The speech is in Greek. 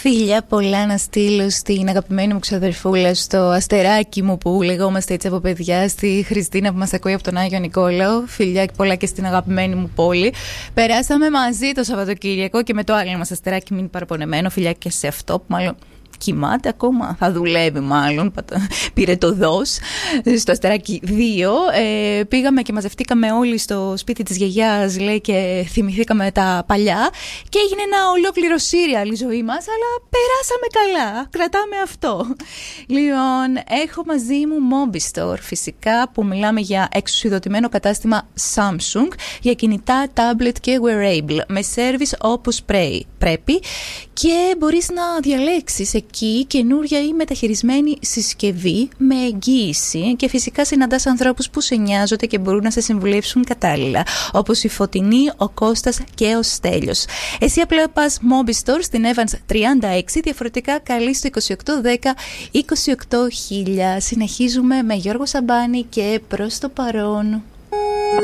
Φιλιά πολλά να στείλω στην αγαπημένη μου ξαδερφούλα, στο αστεράκι μου που λεγόμαστε έτσι από παιδιά, στη Χριστίνα που μας ακούει από τον Άγιο Νικόλαο. Φιλιά πολλά και στην αγαπημένη μου πόλη. Περάσαμε μαζί το Σαββατοκύριακο και με το άλλο μας αστεράκι μην παραπονεμένο. Φιλιά και σε αυτό που μάλλον κοιμάται ακόμα, θα δουλεύει μάλλον, πήρε το δος στο αστεράκι 2. Πήγαμε και μαζευτήκαμε όλοι στο σπίτι της γιαγιάς, λέει, και θυμηθήκαμε τα παλιά και έγινε ένα ολόκληρο σύριαλ η ζωή μας, αλλά περάσαμε καλά, κρατάμε αυτό. Λοιπόν, έχω μαζί μου Mobistore, φυσικά, που μιλάμε για εξουσιοδοτημένο κατάστημα Samsung για κινητά, tablet και wearable, με service όπως πρέπει, και μπορείς να διαλέξεις εκεί καινούρια ή μεταχειρισμένη συσκευή με εγγύηση, και φυσικά συναντάς ανθρώπους που σε νοιάζονται και μπορούν να σε συμβουλεύσουν κατάλληλα, όπως η Φωτεινή, ο Κώστας και ο Στέλιος. Εσύ απλά πας Mobistore στην Evans 36, διαφορετικά καλείς στο 2810 28.000. Συνεχίζουμε με Γιώργο Σαμπάνη και προς το παρόν.